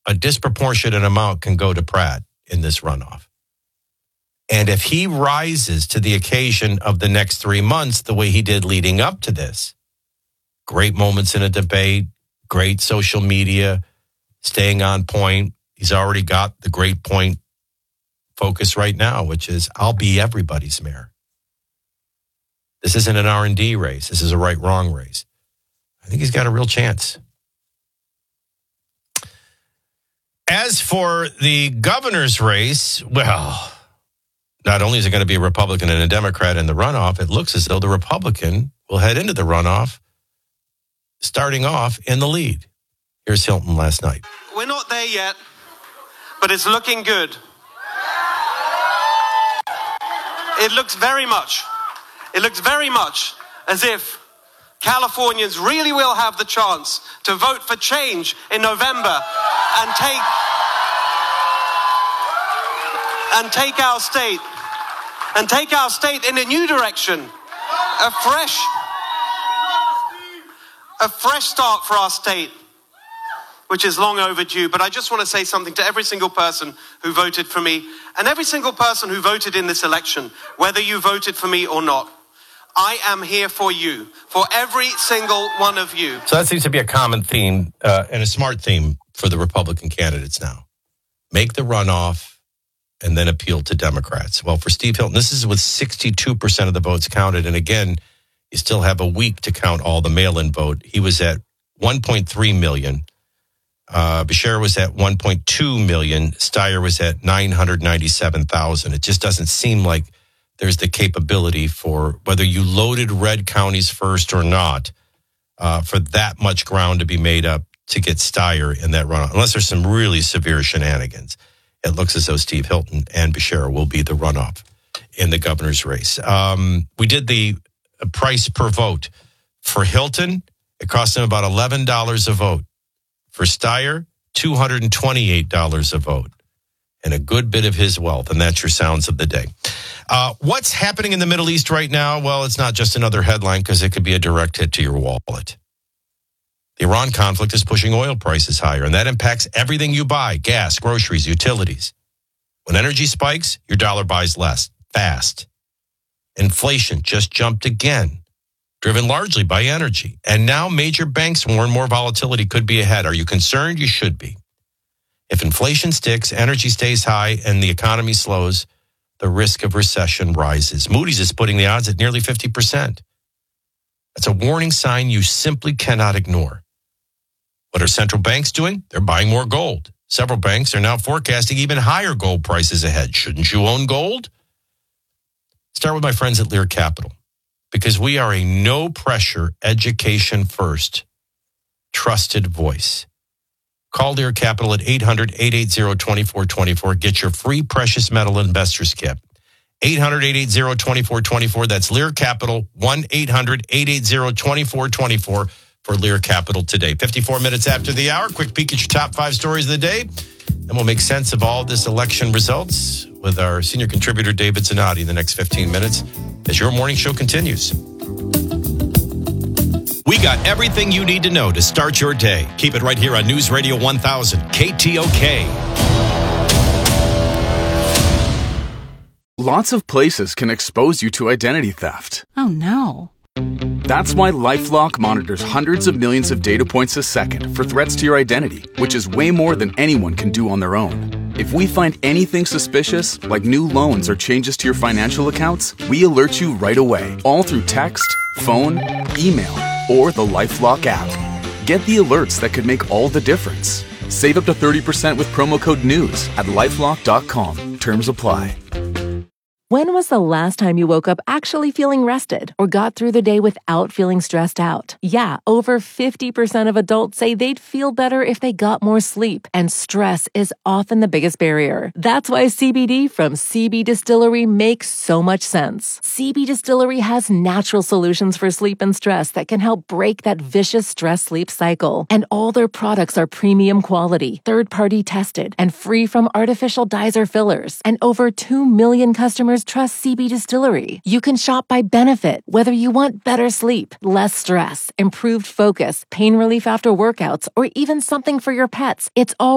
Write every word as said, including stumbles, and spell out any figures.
a disproportionate amount can go to Pratt in this runoff. And if he rises to the occasion of the next three months the way he did leading up to this, great moments in a debate, great social media, staying on point. He's already got the great point focus right now, which is, I'll be everybody's mayor. This isn't an R and D race. This is a right-wrong race. I think he's got a real chance. As for the governor's race, well, not only is it going to be a Republican and a Democrat in the runoff, it looks as though the Republican will head into the runoff starting off in the lead. Here's Hilton last night. We're not there yet, but it's looking good. It looks very much, it looks very much as if Californians really will have the chance to vote for change in November and take and take our state and take our state in a new direction, a fresh a fresh start for our state, which is long overdue. But I just want to say something to every single person who voted for me and every single person who voted in this election, whether you voted for me or not. I am here for you, for every single one of you. So that seems to be a common theme uh, and a smart theme for the Republican candidates now. Make the runoff and then appeal to Democrats. Well, for Steve Hilton, this is with sixty-two percent of the votes counted. And again, you still have a week to count all the mail-in vote. He was at one point three million. Uh, Beshear was at one point two million. Steyer was at nine hundred ninety-seven thousand. It just doesn't seem like there's the capability for, whether you loaded red counties first or not, uh, for that much ground to be made up to get Steyer in that runoff. Unless there's some really severe shenanigans, it looks as though Steve Hilton and Beshear will be the runoff in the governor's race. Um, we did the price per vote. For Hilton, it cost him about eleven dollars a vote. For Steyer, two hundred twenty-eight dollars a vote. And a good bit of his wealth. And that's your sounds of the day. Uh, what's happening in the Middle East right now? Well, it's not just another headline because it could be a direct hit to your wallet. The Iran conflict is pushing oil prices higher, and that impacts everything you buy: gas, groceries, utilities. When energy spikes, your dollar buys less, fast. Inflation just jumped again, driven largely by energy. And now major banks warn more volatility could be ahead. Are you concerned? You should be. If inflation sticks, energy stays high, and the economy slows, the risk of recession rises. Moody's is putting the odds at nearly fifty percent. That's a warning sign you simply cannot ignore. What are central banks doing? They're buying more gold. Several banks are now forecasting even higher gold prices ahead. Shouldn't you own gold? Start with my friends at Lear Capital, because we are a no-pressure, education-first, trusted voice. Call Lear Capital at eight hundred, eight eight zero, two four two four. Get your free precious metal investors kit. eight hundred, eight eight zero, two four two four. That's Lear Capital, one eight hundred, eight eight zero, two four two four for Lear Capital today. fifty-four minutes after the hour, quick peek at your top five stories of the day. And we'll make sense of all this election results with our senior contributor, David Zanotti, in the next fifteen minutes as your morning show continues. We got everything you need to know to start your day. Keep it right here on News Radio one thousand, K T O K. Lots of places can expose you to identity theft. Oh, no. That's why LifeLock monitors hundreds of millions of data points a second for threats to your identity, which is way more than anyone can do on their own. If we find anything suspicious, like new loans or changes to your financial accounts, we alert you right away, all through text, phone, email, or the LifeLock app. Get the alerts that could make all the difference. Save up to thirty percent with promo code NEWS at lifelock dot com. Terms apply. When was the last time you woke up actually feeling rested or got through the day without feeling stressed out? Yeah, over fifty percent of adults say they'd feel better if they got more sleep, and stress is often the biggest barrier. That's why C B D from C B Distillery makes so much sense. C B Distillery has natural solutions for sleep and stress that can help break that vicious stress-sleep cycle. And all their products are premium quality, third-party tested, and free from artificial dyes or fillers. And over two million customers trust C B Distillery. You can shop by benefit, whether you want better sleep, less stress, improved focus, pain relief after workouts, or even something for your pets. It's all